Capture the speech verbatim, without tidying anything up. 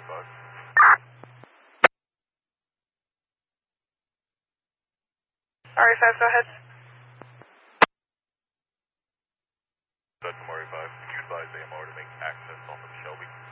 five. R A five, go ahead. That's from R A five. Can you advise A M R to make access off of Shelby?